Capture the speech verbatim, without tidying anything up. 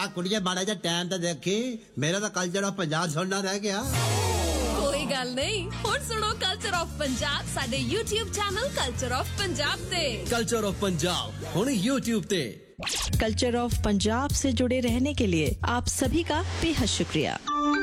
ਆ ਕੁੜੀਏ ਮਾੜਾ ਜਿਹਾ ਟਾਈਮ ਤਾਂ ਦੇਖੀ, ਮੇਰਾ ਤਾਂ ਕਲਚਰ ਆਫ ਪੰਜਾਬ ਸੁਣਨਾ ਰਹਿ ਗਿਆ। ਕੋਈ ਗੱਲ ਨਹੀਂ, ਹੁਣ ਸੁਣੋ ਕਲਚਰ ਆਫ ਪੰਜਾਬ ਸਾਡੇ YouTube channel culture of Punjab ਤੇ। कल्चर ऑफ पंजाब हुण YouTube ते। कल्चर ऑफ पंजाब से जुड़े रहने के लिए आप सभी का बेहद शुक्रिया।